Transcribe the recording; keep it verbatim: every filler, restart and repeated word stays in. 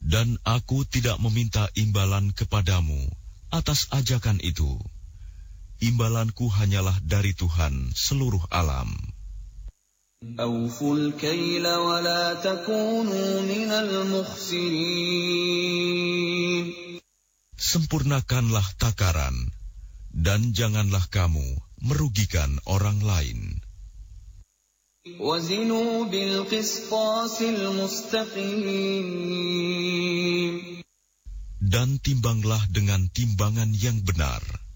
Dan aku tidak meminta imbalan kepadamu atas ajakan itu. Imbalanku hanyalah dari Tuhan seluruh alam. Awful kaila wa la takunu minal mukhsirin. Sempurnakanlah takaran, dan janganlah kamu merugikan orang lain. Wazinu bil qisṭasil mustaqim. Dan timbanglah dengan timbangan yang benar.